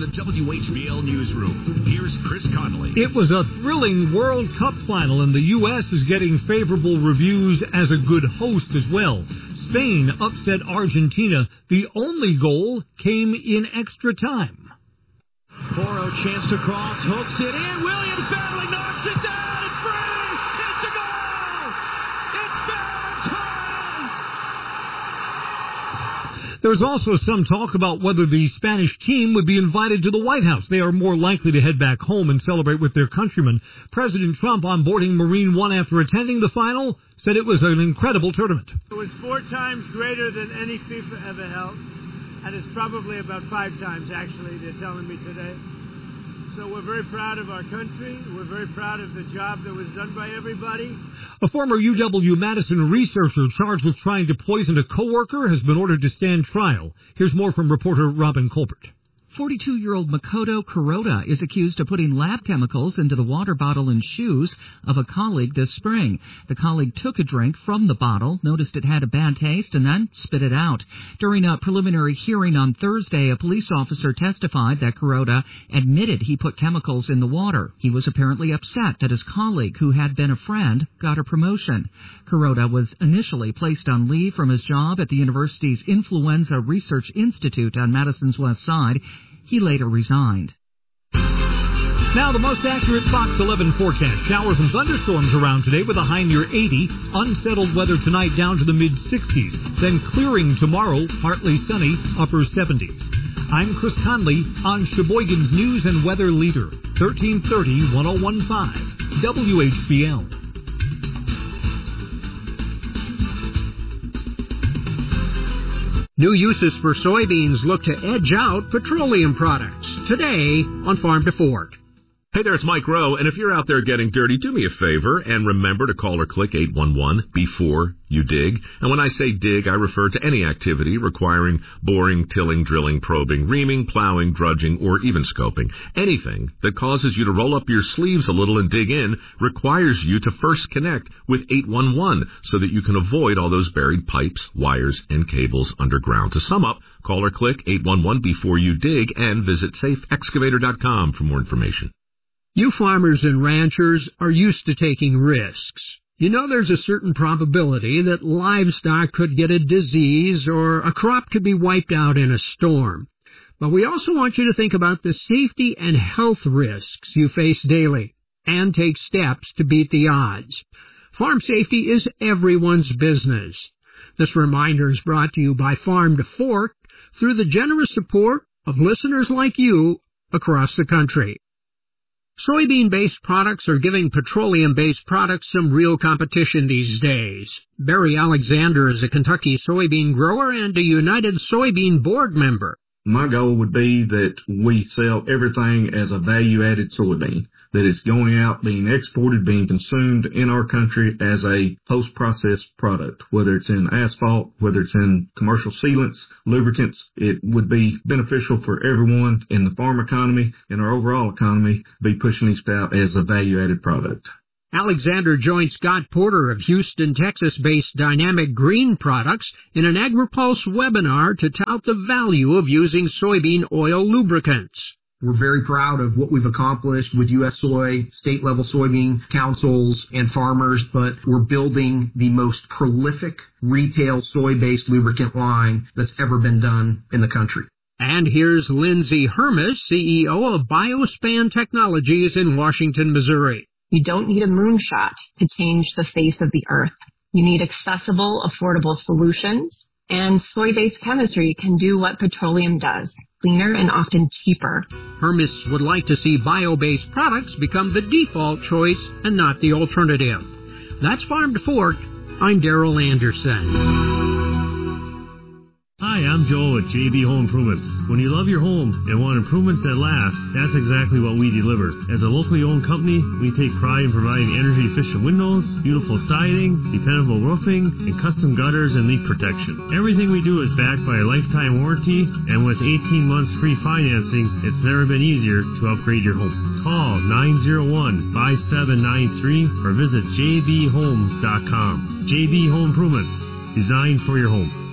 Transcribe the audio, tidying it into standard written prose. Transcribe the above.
the WHBL Newsroom, here's Chris Conley. It was a thrilling World Cup final, and the U.S. is getting favorable reviews as a good host as well. Spain upset Argentina. The only goal came in extra time. Porro chance to cross, hooks it in. Williams battling, knocks it down. It's free. It's a goal. It's Bertrand. There's also some talk about whether the Spanish team would be invited to the White House. They are more likely to head back home and celebrate with their countrymen. President Trump, onboarding Marine One after attending the final, said it was an incredible tournament. It was 4 times greater than any FIFA ever held. And it's probably about 5 times, actually, they're telling me today. So we're very proud of our country. We're very proud of the job that was done by everybody. A former UW-Madison researcher charged with trying to poison a coworker has been ordered to stand trial. Here's more from reporter Robin Colbert. 42-year-old Makoto Kuroda is accused of putting lab chemicals into the water bottle and shoes of a colleague this spring. The colleague took a drink from the bottle, noticed it had a bad taste, and then spit it out. During a preliminary hearing on Thursday, a police officer testified that Kuroda admitted he put chemicals in the water. He was apparently upset that his colleague, who had been a friend, got a promotion. Kuroda was initially placed on leave from his job at the university's Influenza Research Institute on Madison's West Side. He later resigned. Now the most accurate Fox 11 forecast. Showers and thunderstorms around today with a high near 80. Unsettled weather tonight down to the mid-60s. Then clearing tomorrow, partly sunny, upper 70s. I'm Chris Conley on Sheboygan's News and Weather Leader. 1330 1015 WHBL. New uses for soybeans look to edge out petroleum products. Today on Farm to Fork. Hey there, it's Mike Rowe, and if you're out there getting dirty, do me a favor and remember to call or click 811 before you dig. And when I say dig, I refer to any activity requiring boring, tilling, drilling, probing, reaming, plowing, drudging, or even scoping. Anything that causes you to roll up your sleeves a little and dig in requires you to first connect with 811 so that you can avoid all those buried pipes, wires, and cables underground. To sum up, call or click 811 before you dig and visit safeexcavator.com for more information. You farmers and ranchers are used to taking risks. You know there's a certain probability that livestock could get a disease or a crop could be wiped out in a storm. But we also want you to think about the safety and health risks you face daily and take steps to beat the odds. Farm safety is everyone's business. This reminder is brought to you by Farm to Fork through the generous support of listeners like you across the country. Soybean-based products are giving petroleum-based products some real competition these days. Barry Alexander is a Kentucky soybean grower and a United Soybean Board member. My goal would be that we sell everything as a value-added soybean, that it's going out, being exported, being consumed in our country as a post-processed product, whether it's in asphalt, whether it's in commercial sealants, lubricants. It would be beneficial for everyone in the farm economy and our overall economy to be pushing these out as a value-added product. Alexander joined Scott Porter of Houston, Texas-based Dynamic Green Products in an AgriPulse webinar to tout the value of using soybean oil lubricants. We're very proud of what we've accomplished with U.S. Soy, state-level soybean councils, and farmers, but we're building the most prolific retail soy-based lubricant line that's ever been done in the country. And here's Lindsay Hermes, CEO of BioSpan Technologies in Washington, Missouri. You don't need a moonshot to change the face of the earth. You need accessible, affordable solutions, and soy-based chemistry can do what petroleum does, cleaner and often cheaper. Hermes would like to see bio-based products become the default choice and not the alternative. That's Farm to Fork. I'm Darrell Anderson. Hi, I'm Joel at JB Home Improvements. When you love your home and want improvements that last, that's exactly what we deliver. As a locally owned company, we take pride in providing energy-efficient windows, beautiful siding, dependable roofing, and custom gutters and leak protection. Everything we do is backed by a lifetime warranty, and with 18 months free financing, it's never been easier to upgrade your home. Call 901-5793 or visit jbhomes.com. JB Home Improvements, designed for your home.